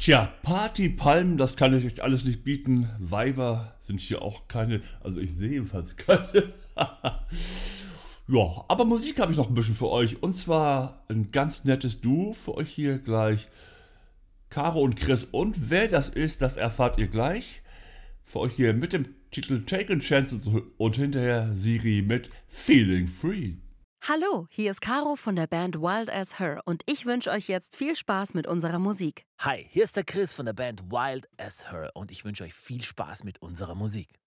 Tja, Partypalmen, das kann ich euch alles nicht bieten. Weiber sind hier auch keine, also ich sehe jedenfalls keine. Ja, aber Musik habe ich noch ein bisschen für euch. Und zwar ein ganz nettes Duo für euch hier gleich. Caro und Chris. Und wer das ist, das erfahrt ihr gleich. Für euch hier mit dem Titel Taken Chances und hinterher Siri mit Feeling Free. Hallo, hier ist Caro von der Band Wild as Her und ich wünsche euch jetzt viel Spaß mit unserer Musik. Hi, hier ist der Chris von der Band Wild as Her und ich wünsche euch viel Spaß mit unserer Musik.